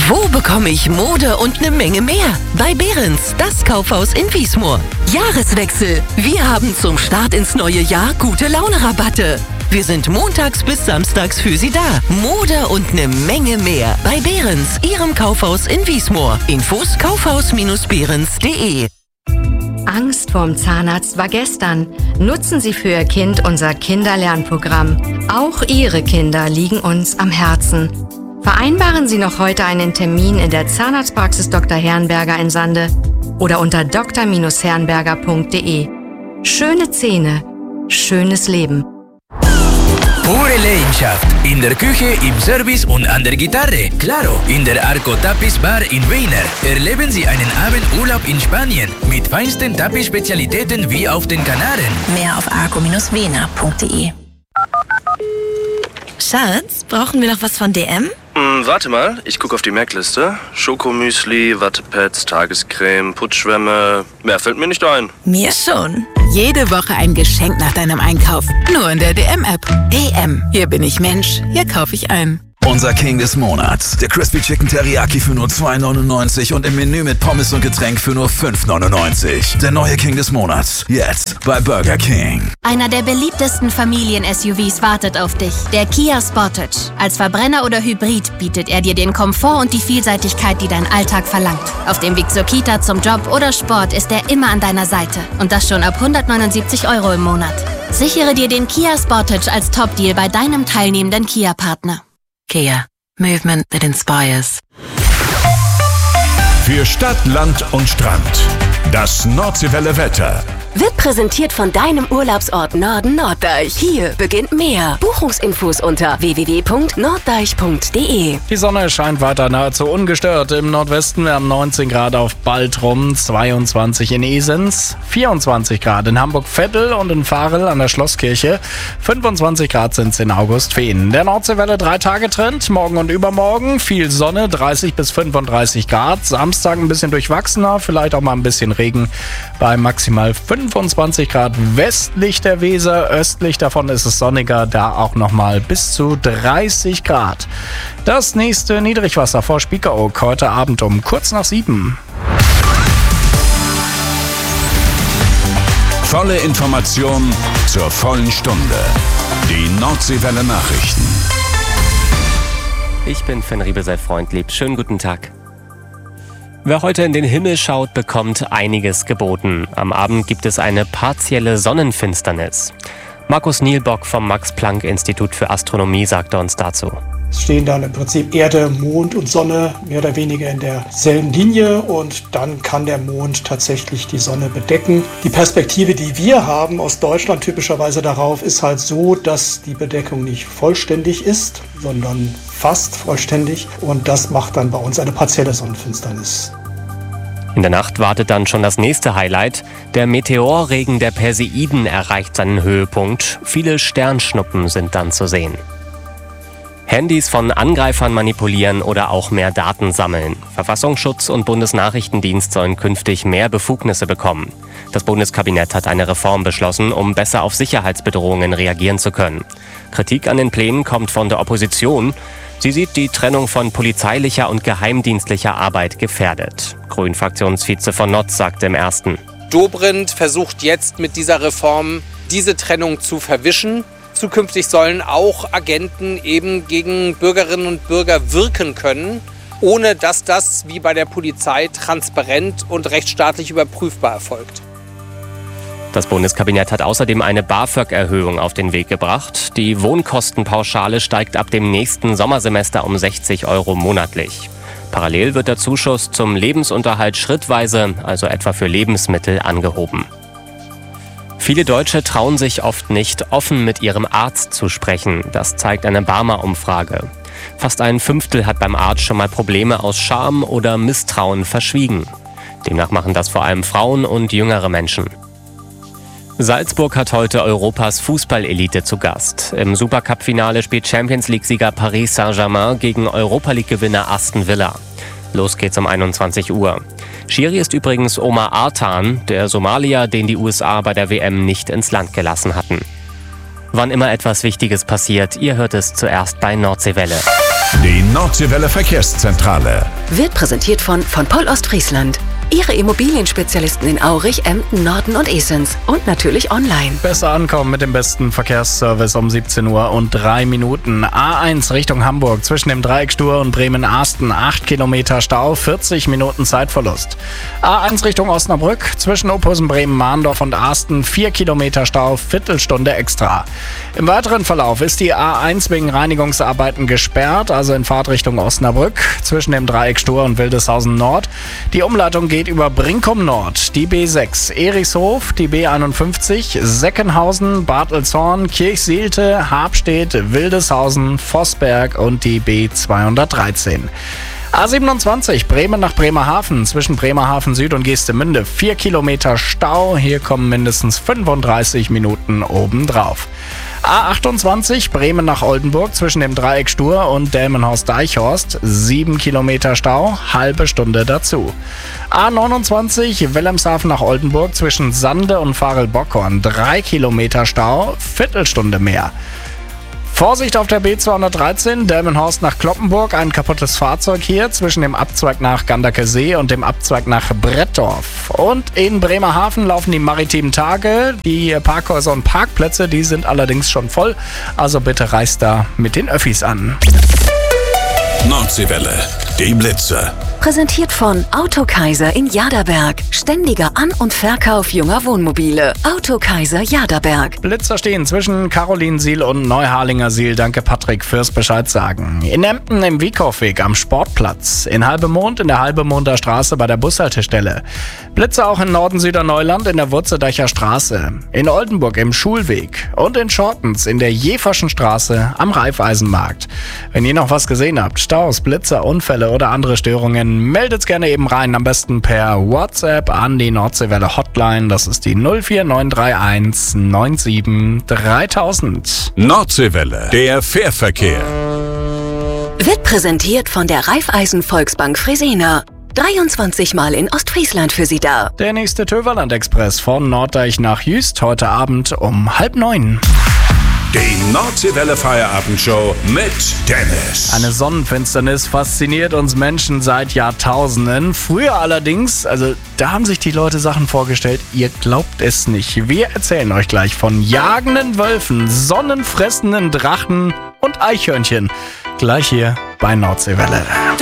Wo bekomme ich Mode und eine Menge mehr? Bei Behrens, das Kaufhaus in Wiesmoor. Jahreswechsel. Wir haben zum Start ins neue Jahr gute Laune-Rabatte. Wir sind montags bis samstags für Sie da. Mode und eine Menge mehr. Bei Behrens, Ihrem Kaufhaus in Wiesmoor. Infos kaufhaus-behrens.de. Angst vorm Zahnarzt war gestern. Nutzen Sie für Ihr Kind unser Kinderlernprogramm. Auch Ihre Kinder liegen uns am Herzen. Vereinbaren Sie noch heute einen Termin in der Zahnarztpraxis Dr. Herrenberger in Sande oder unter dr-herrenberger.de. Schöne Zähne, schönes Leben. Pure Leidenschaft in der Küche, im Service und an der Gitarre. Claro, in der Arco Tapiz Bar in Weiner erleben Sie einen Abendurlaub in Spanien mit feinsten Tapiz-Spezialitäten wie auf den Kanaren. Mehr auf arco-wener.de. Schatz, brauchen wir noch was von DM? Warte mal, ich gucke auf die Merkliste. Schokomüsli, Wattepads, Tagescreme, Putzschwämme. Mehr fällt mir nicht ein. Mir schon. Jede Woche ein Geschenk nach deinem Einkauf. Nur in der DM-App. DM. Hier bin ich Mensch. Hier kaufe ich ein. Unser King des Monats. Der Crispy Chicken Teriyaki für nur $2,99 und im Menü mit Pommes und Getränk für nur $5,99. Der neue King des Monats. Jetzt bei Burger King. Einer der beliebtesten Familien-SUVs wartet auf dich. Der Kia Sportage. Als Verbrenner oder Hybrid bietet er dir den Komfort und die Vielseitigkeit, die dein Alltag verlangt. Auf dem Weg zur Kita, zum Job oder Sport ist er immer an deiner Seite. Und das schon ab €179 im Monat. Sichere dir den Kia Sportage als Top-Deal bei deinem teilnehmenden Kia-Partner. Kia. Movement that inspires. Für Stadt, Land und Strand. Das Nordseewelle Wetter. Wird präsentiert von deinem Urlaubsort Norden Norddeich. Hier beginnt mehr. Buchungsinfos unter www.norddeich.de. Die Sonne scheint weiter nahezu ungestört. Im Nordwesten wir haben 19 Grad auf Baltrum, 22 in Esens, 24 Grad in Hamburg-Veddel und in Varel an der Schlosskirche. 25 Grad sind es in Augustfehn. Der Nordseewelle 3-Tage-Trend. Morgen und übermorgen viel Sonne, 30 bis 35 Grad. Samstag ein bisschen durchwachsener, vielleicht auch mal ein bisschen Regen bei maximal 25 Grad westlich der Weser, östlich davon ist es sonniger, da auch nochmal bis zu 30 Grad. Das nächste Niedrigwasser vor Spiekeroog heute Abend um kurz nach 7. Volle Information zur vollen Stunde. Die Nordseewelle Nachrichten. Ich bin Finn Riebesell-Freundlieb. Schönen guten Tag. Wer heute in den Himmel schaut, bekommt einiges geboten. Am Abend gibt es eine partielle Sonnenfinsternis. Markus Nielbock vom Max-Planck-Institut für Astronomie sagte uns dazu. Es stehen dann im Prinzip Erde, Mond und Sonne mehr oder weniger in derselben Linie und dann kann der Mond tatsächlich die Sonne bedecken. Die Perspektive, die wir haben aus Deutschland typischerweise darauf, ist halt so, dass die Bedeckung nicht vollständig ist, sondern fast vollständig und das macht dann bei uns eine partielle Sonnenfinsternis. In der Nacht wartet dann schon das nächste Highlight. Der Meteorregen der Perseiden erreicht seinen Höhepunkt. Viele Sternschnuppen sind dann zu sehen. Handys von Angreifern manipulieren oder auch mehr Daten sammeln. Verfassungsschutz und Bundesnachrichtendienst sollen künftig mehr Befugnisse bekommen. Das Bundeskabinett hat eine Reform beschlossen, um besser auf Sicherheitsbedrohungen reagieren zu können. Kritik an den Plänen kommt von der Opposition. Sie sieht die Trennung von polizeilicher und geheimdienstlicher Arbeit gefährdet. Grünen-Fraktionsvize von Notz sagte im Ersten: Dobrindt versucht jetzt mit dieser Reform, diese Trennung zu verwischen. Zukünftig sollen auch Agenten eben gegen Bürgerinnen und Bürger wirken können, ohne dass das wie bei der Polizei transparent und rechtsstaatlich überprüfbar erfolgt. Das Bundeskabinett hat außerdem eine BAföG-Erhöhung auf den Weg gebracht. Die Wohnkostenpauschale steigt ab dem nächsten Sommersemester um 60 € monatlich. Parallel wird der Zuschuss zum Lebensunterhalt schrittweise, also etwa für Lebensmittel, angehoben. Viele Deutsche trauen sich oft nicht, offen mit ihrem Arzt zu sprechen. Das zeigt eine Barmer-Umfrage. Fast ein Fünftel hat beim Arzt schon mal Probleme aus Scham oder Misstrauen verschwiegen. Demnach machen das vor allem Frauen und jüngere Menschen. Salzburg hat heute Europas Fußballelite zu Gast. Im Supercup-Finale spielt Champions-League-Sieger Paris Saint-Germain gegen Europa-League-Gewinner Aston Villa. Los geht's um 21 Uhr. Schiri ist übrigens Omar Artan, der Somalier, den die USA bei der WM nicht ins Land gelassen hatten. Wann immer etwas Wichtiges passiert, ihr hört es zuerst bei Nordseewelle. Die Nordseewelle Verkehrszentrale. Wird präsentiert von Poll Ostfriesland. Ihre Immobilienspezialisten in Aurich, Emden, Norden und Esens. Und natürlich online. Besser ankommen mit dem besten Verkehrsservice um 17 Uhr und 3 Minuten. A1 Richtung Hamburg zwischen dem Dreieck Stur und Bremen-Arsten. 8 Kilometer Stau, 40 Minuten Zeitverlust. A1 Richtung Osnabrück zwischen Ophusen, Bremen, Mahndorf und Arsten. 4 Kilometer Stau, Viertelstunde extra. Im weiteren Verlauf ist die A1 wegen Reinigungsarbeiten gesperrt, also in Fahrtrichtung Osnabrück zwischen dem Dreieck Stur und Wildeshausen Nord. Die Umleitung geht über Brinkum Nord, die B6, Erichshof, die B51, Seckenhausen, Bad Elshorn, Kirchsielte, Habstedt, Wildeshausen, Vossberg und die B213. A27 Bremen nach Bremerhaven zwischen Bremerhaven Süd und Geestemünde. 4 Kilometer Stau, hier kommen mindestens 35 Minuten obendrauf. A28 Bremen nach Oldenburg zwischen dem Dreieck Stur und Delmenhorst-Deichhorst. 7 Kilometer Stau, halbe Stunde dazu. A29 Wilhelmshaven nach Oldenburg zwischen Sande und Varel-Bockhorn. 3 Kilometer Stau, Viertelstunde mehr. Vorsicht auf der B213, Delmenhorst nach Kloppenburg, ein kaputtes Fahrzeug hier zwischen dem Abzweig nach Ganderkesee und dem Abzweig nach Brettdorf. Und in Bremerhaven laufen die maritimen Tage, die Parkhäuser und Parkplätze, die sind allerdings schon voll, also bitte reist da mit den Öffis an. Nordseewelle, die Blitzer. Präsentiert von Autokaiser in Jaderberg. Ständiger An- und Verkauf junger Wohnmobile. Autokaiser Jaderberg. Blitzer stehen zwischen Carolinsiel und Neuharlingersiel. Danke Patrick fürs Bescheid sagen. In Emden im Wiekow-Weg am Sportplatz. In Halbemond in der Halbemonter Straße bei der Bushaltestelle. Blitzer auch in Norden-Süderneuland in der Wurzedacher Straße. In Oldenburg im Schulweg. Und in Schortens in der Jeverschen Straße am Raiffeisenmarkt. Wenn ihr noch was gesehen habt, Staus, Blitzer, Unfälle oder andere Störungen, meldet's gerne eben rein, am besten per WhatsApp an die Nordseewelle Hotline. Das ist die 04931 97 3000. Nordseewelle, der Fährverkehr. Wird präsentiert von der Raiffeisen Volksbank Fresena. 23 Mal in Ostfriesland für Sie da. Der nächste Töverland-Express von Norddeich nach Jüst heute Abend um 8:30. Die Nordseewelle Feierabendshow mit Dennis. Eine Sonnenfinsternis fasziniert uns Menschen seit Jahrtausenden. Früher allerdings, also da haben sich die Leute Sachen vorgestellt, ihr glaubt es nicht. Wir erzählen euch gleich von jagenden Wölfen, sonnenfressenden Drachen und Eichhörnchen. Gleich hier bei Nordseewelle.